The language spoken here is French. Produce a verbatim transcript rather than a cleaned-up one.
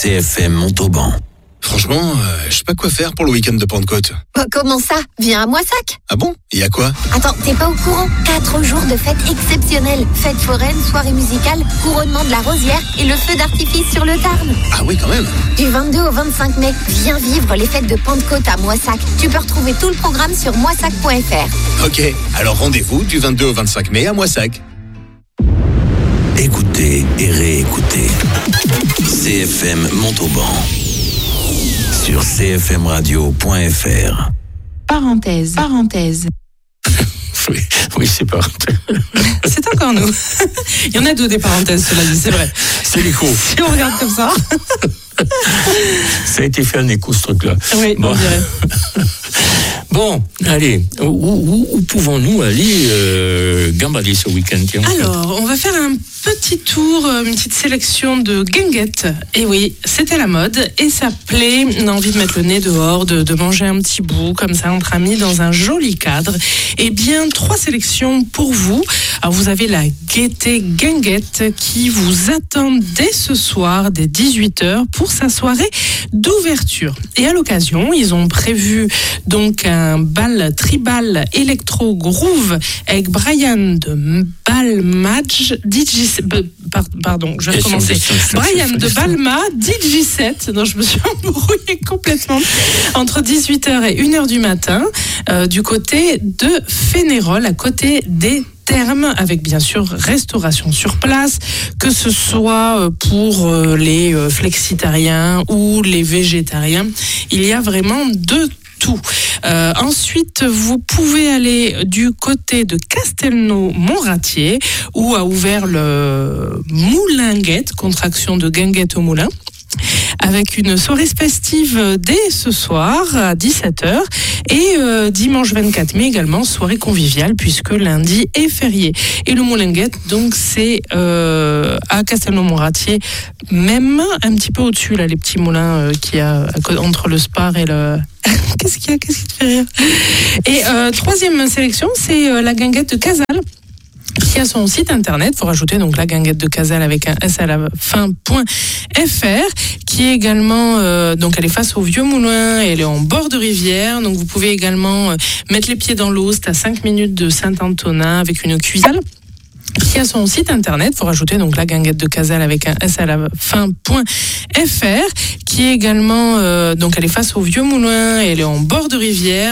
T F M Montauban. Franchement, euh, je sais pas quoi faire pour le week-end de Pentecôte. Bah, comment ça? Viens à Moissac. Ah bon? Il y a quoi? Attends, t'es pas au courant? Quatre jours de fêtes exceptionnelles. Fête foraine, soirée musicale, couronnement de la rosière et le feu d'artifice sur le Tarn. Ah oui, quand même. Du vingt-deux au vingt-cinq mai, viens vivre les fêtes de Pentecôte à Moissac. Tu peux retrouver tout le programme sur moissac point f r. Ok, alors rendez-vous du vingt-deux au vingt-cinq mai à Moissac. Écoutez et réécoutez C F M Montauban sur c f m radio point f r. Parenthèse, parenthèse. Oui, oui, c'est parenthèse. C'est encore nous. Il y en a deux des parenthèses, cela dit, c'est vrai. C'est l'écho. Si on regarde comme ça. Ça a été fait un écho, ce truc-là. Oui, bon. on dirait. Bon, allez, où, où, où pouvons-nous aller euh, gambader ce week-end? Tiens, Alors, on va faire un petit tour, une petite sélection de guinguettes. Et oui, c'était la mode et ça plaît. On a envie de mettre le nez dehors, de, de manger un petit bout comme ça entre amis dans un joli cadre. Eh bien, trois sélections pour vous. Alors, vous avez la gaieté guinguette qui vous attend dès ce soir, dès dix-huit heures, pour sa soirée d'ouverture. Et à l'occasion, ils ont prévu donc un bal tribal électro groove avec Brian de Balmadge, D J, pardon, je vais recommencer. Brian de Balma, D J sept, dont je me suis embrouillée complètement, entre dix-huit heures et une heure du matin, euh, du côté de Fénérol, à côté des Termes, avec bien sûr restauration sur place, que ce soit pour les flexitariens ou les végétariens. Il y a vraiment de tout. Euh, ensuite, vous pouvez aller du côté de Castelnau-Montratier, où a ouvert le Moulinguette, contraction de guinguette au moulin, avec une soirée festive dès ce soir à dix-sept heures et euh, dimanche vingt-quatre mai également soirée conviviale puisque lundi est férié. Et le Moulinguette, donc c'est euh, à Castelnau-Montratier, même un petit peu au-dessus là, les petits moulins euh, qu'il y a entre le Spar et le... Qu'est-ce qu'il y a? Qu'est-ce qui te fait rire? Et euh, troisième sélection, c'est euh, la guinguette de Casal, qui a son site internet, faut rajouter donc la guinguette de Casal avec un S à la fin, point F R, qui est également, euh, donc elle est face au Vieux Moulin, et elle est en bord de rivière, donc vous pouvez également euh, mettre les pieds dans l'eau, c'est à cinq minutes de Saint-Antonin avec une cuisine, qui a son site internet, faut rajouter donc la guinguette de Casal avec un S à la fin, point F R, qui est également, euh, donc elle est face au Vieux Moulin, et elle est en bord de rivière.